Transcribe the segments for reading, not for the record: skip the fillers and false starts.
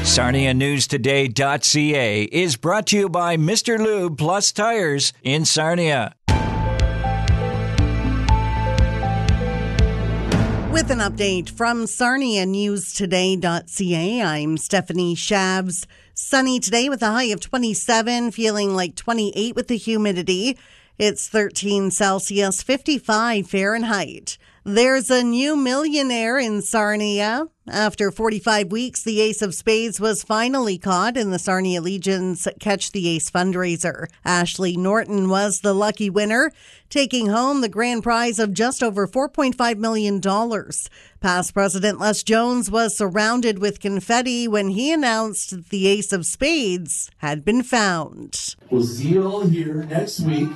SarniaNewsToday.ca is brought to you by Mr. Lube Plus Tires in Sarnia. With an update from SarniaNewsToday.ca, I'm Stephanie Shabs. Sunny today with a high of 27, feeling like 28 with the humidity. It's 13 Celsius, 55 Fahrenheit. There's a new millionaire in Sarnia. After 45 weeks, the Ace of Spades was finally caught in the Sarnia Legion's Catch the Ace fundraiser. Ashley Norton was the lucky winner, taking home the grand prize of just over $4.5 million. Past President Les Jones was surrounded with confetti when he announced that the Ace of Spades had been found. We'll see you all here next week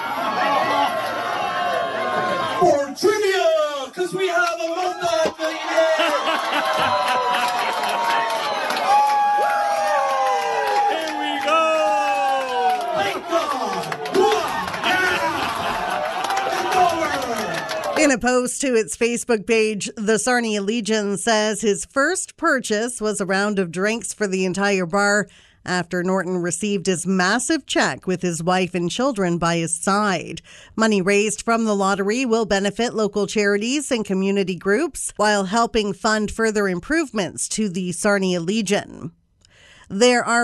for trivia, because we have a multi-millionaire. Here we go. Thank God. In a post to its Facebook page, the Sarnia Legion says his first purchase was a round of drinks for the entire bar after Norton received his massive check with his wife and children by his side. Money raised from the lottery will benefit local charities and community groups while helping fund further improvements to the Sarnia Legion. There are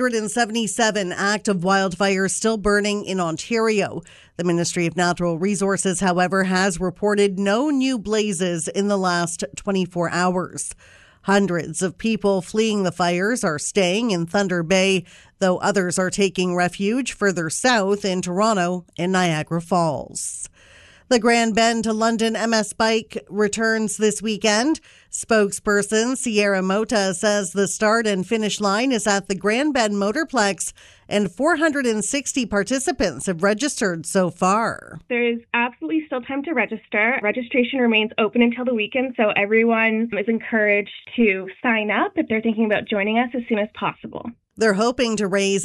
177 active wildfires still burning in Ontario. The Ministry of Natural Resources, however, has reported no new blazes in the last 24 hours. Hundreds of people fleeing the fires are staying in Thunder Bay, though others are taking refuge further south in Toronto and Niagara Falls. The Grand Bend to London MS Bike returns this weekend. Spokesperson Sierra Mota says the start and finish line is at the Grand Bend Motorplex, and 460 participants have registered so far. There is absolutely still time to register. Registration remains open until the weekend, so everyone is encouraged to sign up if they're thinking about joining us as soon as possible. They're hoping to raise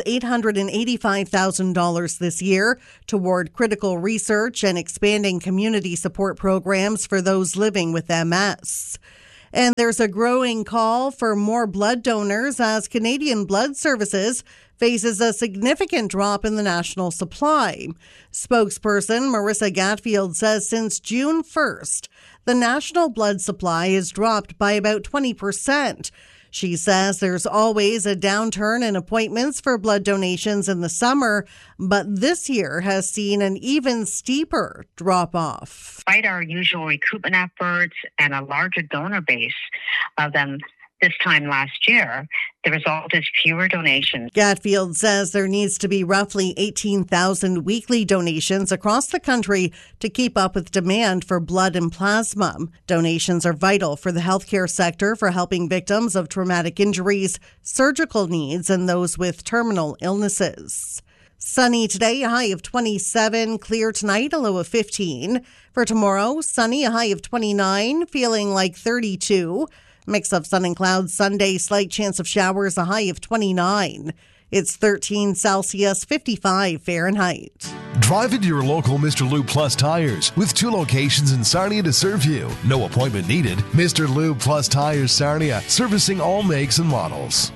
$885,000 this year toward critical research and expanding community support programs for those living with MS. And there's a growing call for more blood donors as Canadian Blood Services faces a significant drop in the national supply. Spokesperson Marissa Gatfield says since June 1st, the national blood supply has dropped by about 20%. She says there's always a downturn in appointments for blood donations in the summer, but this year has seen an even steeper drop-off. Despite our usual recruitment efforts and a larger donor base than this time last year, the result is fewer donations. Gatfield says there needs to be roughly 18,000 weekly donations across the country to keep up with demand for blood and plasma. Donations are vital for the healthcare sector for helping victims of traumatic injuries, surgical needs, and those with terminal illnesses. Sunny today, a high of 27. Clear tonight, a low of 15. For tomorrow, sunny, a high of 29. Feeling like 32. Mix of sun and clouds Sunday, slight chance of showers, a high of 29. It's 13 Celsius, 55 Fahrenheit. Drive into your local Mr. Lube Plus Tires with 2 locations in Sarnia to serve you. No appointment needed. Mr. Lube Plus Tires Sarnia, servicing all makes and models.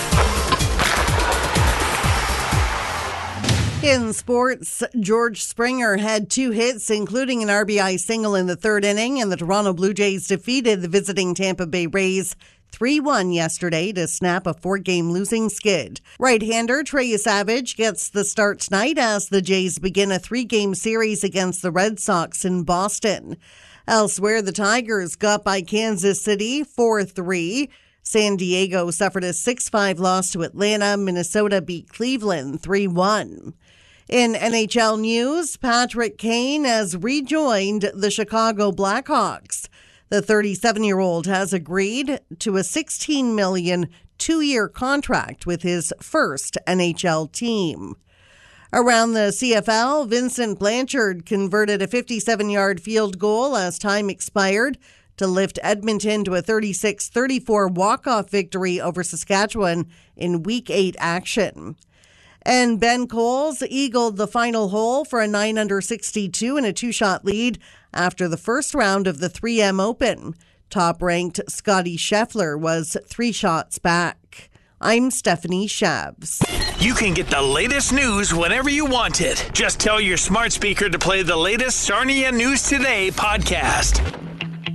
In sports, George Springer had 2 hits, including an RBI single in the third inning, and the Toronto Blue Jays defeated the visiting Tampa Bay Rays 3-1 yesterday to snap a 4-game losing skid. Right-hander Trey Savage gets the start tonight as the Jays begin a 3-game series against the Red Sox in Boston. Elsewhere, the Tigers got by Kansas City 4-3. San Diego suffered a 6-5 loss to Atlanta. Minnesota beat Cleveland 3-1. In NHL news, Patrick Kane has rejoined the Chicago Blackhawks. The 37-year-old has agreed to a $16 million 2-year contract with his first NHL team. Around the CFL, Vincent Blanchard converted a 57-yard field goal as time expired to lift Edmonton to a 36-34 walk-off victory over Saskatchewan in Week 8 action. And Ben Coles eagled the final hole for a 9-under 62 and a 2-shot lead after the first round of the 3M Open. Top-ranked Scotty Scheffler was 3 shots back. I'm Stephanie Shabs. You can get the latest news whenever you want it. Just tell your smart speaker to play the latest Sarnia News Today podcast.